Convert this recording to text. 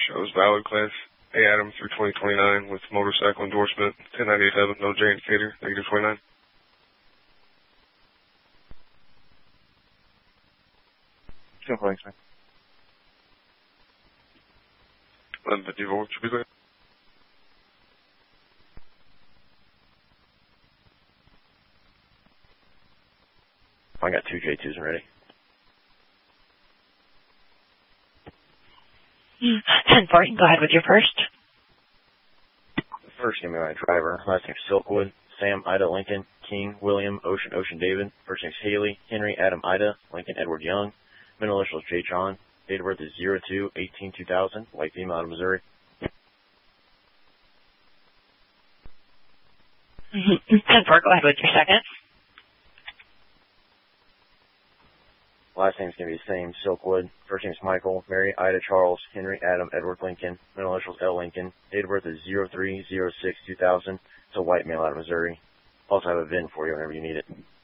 shows valid class A item through 2029 with motorcycle endorsement 1097, no J indicator, negative 29. 1154, should be clear. I got 2 J2s ready. 10-4, you can go ahead with your first. First, give me my driver. Last name Silkwood, Sam, Ida, Lincoln, King, William, Ocean, David. First name's Haley, Henry, Adam, Ida, Lincoln, Edward, Young. Middle initials J. John. Date of birth is 02/18/2000. White female out of Missouri. 10-4, go ahead with your second. Last name's going to be the same, Silkwood. First name's Michael, Mary, Ida, Charles, Henry, Adam, Edward, Lincoln. Middle initials L. Lincoln. Date of birth is 03/06/2000. It's a white male out of Missouri. Also have a VIN for you whenever you need it.